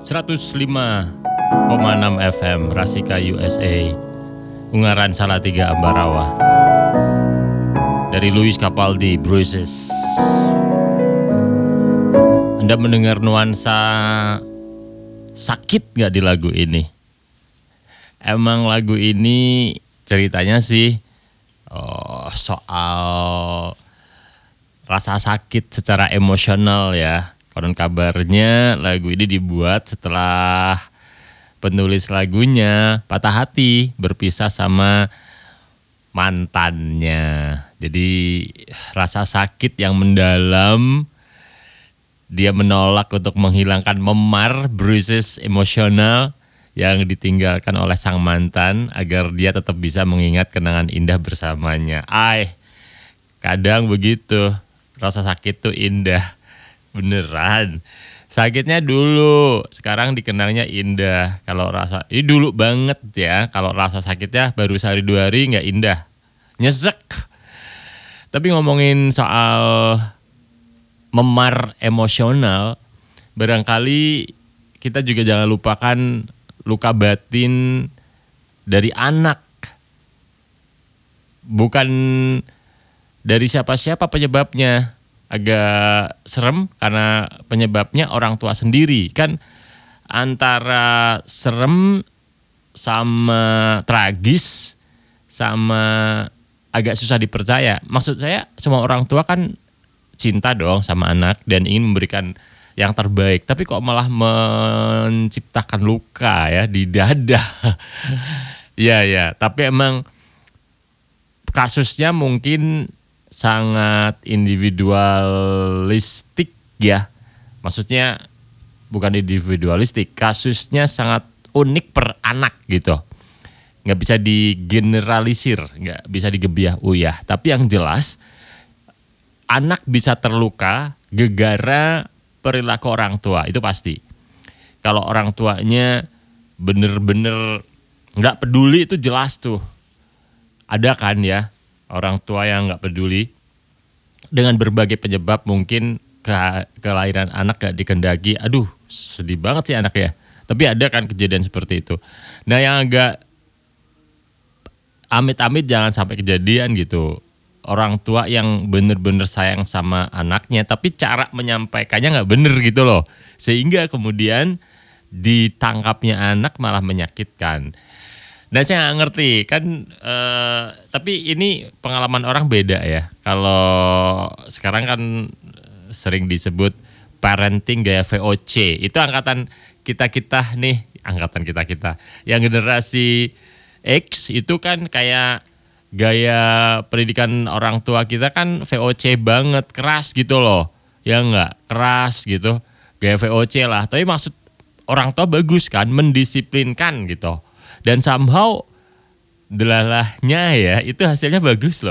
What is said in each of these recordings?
105,6 FM Rasika USA, Ungaran Salatiga Ambarawa. Dari Luis Capaldi, Bruises. Anda mendengar nuansa sakit gak di lagu ini? Emang lagu ini ceritanya sih soal rasa sakit secara emosional ya. Konon kabarnya lagu ini dibuat setelah penulis lagunya patah hati berpisah sama mantannya. Jadi rasa sakit yang mendalam, dia menolak untuk menghilangkan memar, bruises emosional yang ditinggalkan oleh sang mantan agar dia tetap bisa mengingat kenangan indah bersamanya. Kadang begitu, rasa sakit tuh indah. Beneran. Sakitnya dulu, sekarang dikenangnya indah. Kalau rasa, ini dulu banget ya. Kalau rasa sakitnya baru sehari 2 hari nggak indah. Nyesek. Tapi ngomongin soal memar emosional, barangkali kita juga jangan lupakan luka batin dari anak. Bukan dari siapa-siapa penyebabnya. Agak serem karena penyebabnya orang tua sendiri. Kan antara serem sama tragis sama agak susah dipercaya. Maksud saya semua orang tua kan cinta dong sama anak dan ingin memberikan yang terbaik. Tapi kok malah menciptakan luka ya di dada. Ya, tapi emang kasusnya mungkin sangat individualistik ya. Maksudnya bukan individualistik, kasusnya sangat unik per anak gitu. Nggak bisa digeneralisir, nggak bisa digebiah uyah. Tapi yang jelas, anak bisa terluka gegara perilaku orang tua, itu pasti. Kalau orang tuanya bener-bener nggak peduli itu jelas tuh. Ada kan ya orang tua yang nggak peduli dengan berbagai penyebab, mungkin kelahiran anak nggak dikendaki. Aduh, sedih banget sih anak ya. Tapi ada kan kejadian seperti itu. Nah, yang agak amit-amit jangan sampai kejadian gitu. Orang tua yang bener-bener sayang sama anaknya, tapi cara menyampaikannya nggak bener gitu loh. Sehingga kemudian ditangkapnya anak malah menyakitkan. Dan saya nggak ngerti kan, tapi ini pengalaman orang beda ya. Kalau sekarang kan sering disebut parenting gaya VOC. Itu angkatan kita nih, angkatan kita. Yang generasi X itu kan kayak gaya pendidikan orang tua kita kan VOC banget, keras gitu loh. Ya nggak, keras gitu, gaya VOC lah. Tapi maksud orang tua bagus kan, mendisiplinkan gitu. Dan somehow delalahnya ya itu hasilnya bagus loh.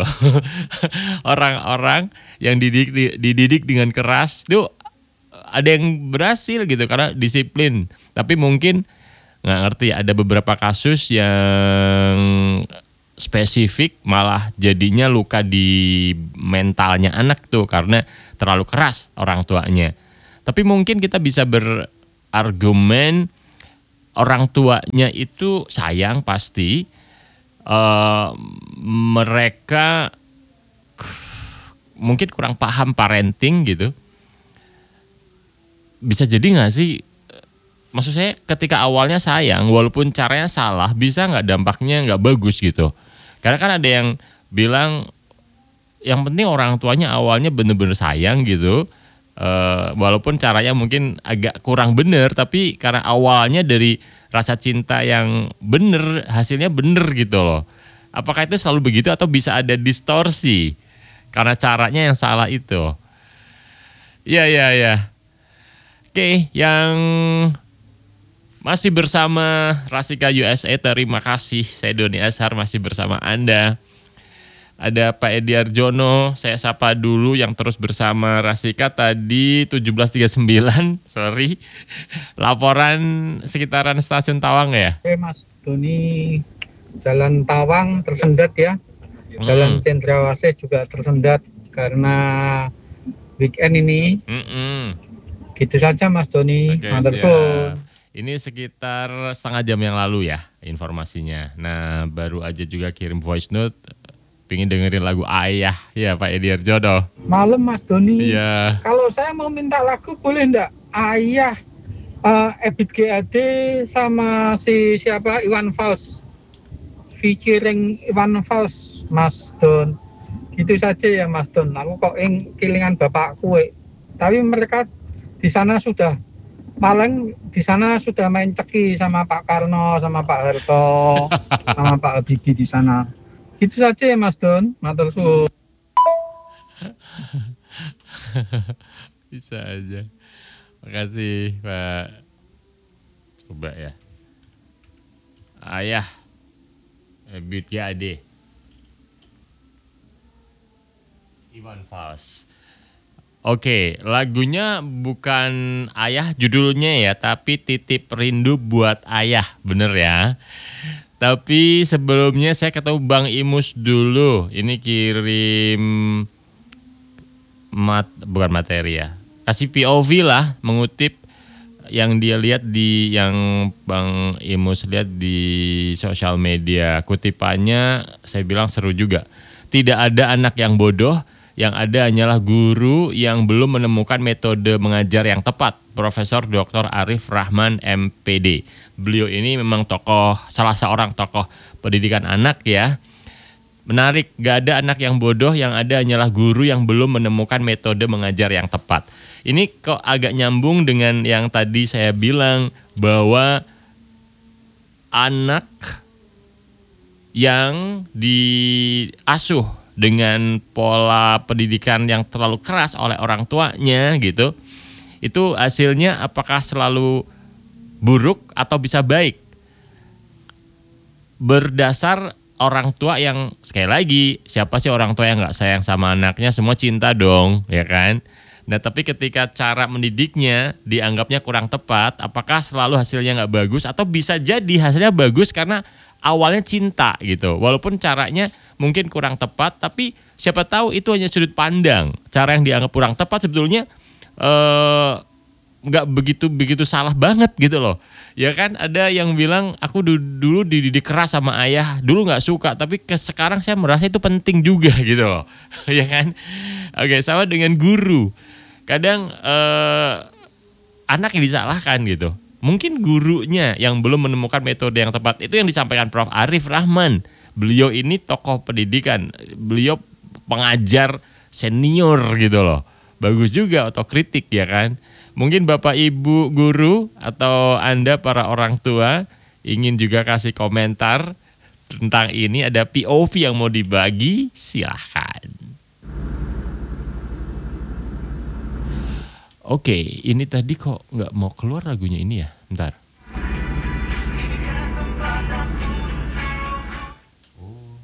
Orang-orang yang dididik dengan keras itu ada yang berhasil gitu karena disiplin. Tapi mungkin nggak ngerti, ada beberapa kasus yang spesifik malah jadinya luka di mentalnya anak tuh karena terlalu keras orang tuanya. Tapi mungkin kita bisa berargumen orang tuanya itu sayang pasti, mereka mungkin kurang paham parenting gitu. Bisa jadi nggak sih? Maksud saya ketika awalnya sayang, walaupun caranya salah, bisa nggak dampaknya nggak bagus gitu? Karena kan ada yang bilang, yang penting orang tuanya awalnya bener-bener sayang gitu. Walaupun caranya mungkin agak kurang bener, tapi karena awalnya dari rasa cinta yang bener, hasilnya bener gitu loh. Apakah itu selalu begitu atau bisa ada distorsi karena caranya yang salah itu? Ya. Oke, yang masih bersama Rasika USA, terima kasih. Saya Doni Ashar masih bersama Anda. Ada Pak Edi Arjono, saya sapa dulu yang terus bersama Rasika tadi 17.39, sorry. Laporan sekitaran stasiun Tawang ya? Oke Mas Doni, Jalan Tawang tersendat ya. Jalan Cendrawasih juga tersendat karena weekend ini. Gitu saja Mas Doni. Oke, siap. Ini sekitar setengah jam yang lalu ya informasinya. Nah baru aja juga kirim voice note, pingin dengerin lagu Ayah ya Pak Edi Arjono. Malam Mas Doni. Iya. Kalau saya mau minta lagu boleh enggak? Ayah, Ebit GAD sama si siapa Iwan Fals. Featuring Iwan Fals, Mas Don. Gitu saja ya Mas Don. Aku kok kelingan bapakku. Tapi mereka di sana sudah main ceki sama Pak Karno, sama Pak Harto, sama Pak Habibie di sana. Gitu saja ya Mas Don. Matur suwun. Bisa aja. Makasih Pak. Coba ya. Ayah. Ebit GAD. Iwan Fals. Oke, lagunya bukan Ayah judulnya ya, tapi Titip Rindu Buat Ayah, bener ya. Tapi sebelumnya saya ketemu Bang Imus dulu. Ini kirim bukan materi ya. Kasih POV lah, mengutip yang dia lihat yang Bang Imus lihat di sosial media. Kutipannya saya bilang seru juga. Tidak ada anak yang bodoh, yang ada hanyalah guru yang belum menemukan metode mengajar yang tepat. Profesor Dr. Arif Rahman MPD. Beliau ini memang salah seorang tokoh pendidikan anak ya. Menarik, gak ada anak yang bodoh, yang ada hanyalah guru yang belum menemukan metode mengajar yang tepat. Ini kok agak nyambung dengan yang tadi saya bilang bahwa anak yang diasuh dengan pola pendidikan yang terlalu keras oleh orang tuanya gitu, itu hasilnya apakah selalu buruk atau bisa baik? Berdasar orang tua yang, sekali lagi, siapa sih orang tua yang gak sayang sama anaknya? Semua cinta dong, ya kan? Nah tapi ketika cara mendidiknya dianggapnya kurang tepat, apakah selalu hasilnya gak bagus? Atau bisa jadi hasilnya bagus karena awalnya cinta gitu, walaupun caranya mungkin kurang tepat, tapi siapa tahu itu hanya sudut pandang. Cara yang dianggap kurang tepat sebetulnya nggak begitu salah banget gitu loh. Ya kan ada yang bilang aku dulu dididik keras sama ayah, dulu nggak suka, tapi sekarang saya merasa itu penting juga gitu loh. Ya kan? Oke, sama dengan guru. Kadang anak yang disalahkan gitu. Mungkin gurunya yang belum menemukan metode yang tepat. Itu yang disampaikan Prof. Arif Rahman. Beliau ini tokoh pendidikan. Beliau pengajar senior gitu loh. Bagus juga otokritik ya kan. Mungkin Bapak Ibu guru atau Anda para orang tua ingin juga kasih komentar tentang ini. Ada POV yang mau dibagi, silahkan. Oke, ini tadi kok nggak mau keluar lagunya ini ya? Bentar. Oh.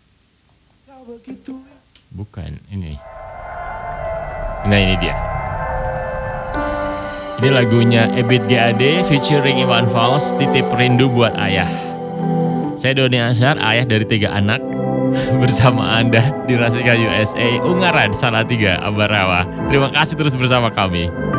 Bukan, ini. Nah ini dia. Ini lagunya Ebit GAD featuring Iwan Fals, Titip Rindu Buat Ayah. Saya Doni Asyar, ayah dari 3 anak. Bersama Anda di Rasika USA, Ungaran, Salatiga, Ambarawa. Terima kasih terus bersama kami.